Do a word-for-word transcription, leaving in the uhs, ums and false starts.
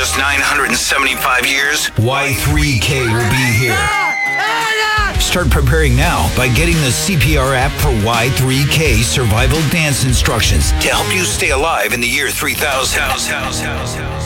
just nine hundred seventy-five years, Y three K will be here. Start preparing now by getting the C P R app for Y three K survival dance instructions to help you stay alive in the year three thousand.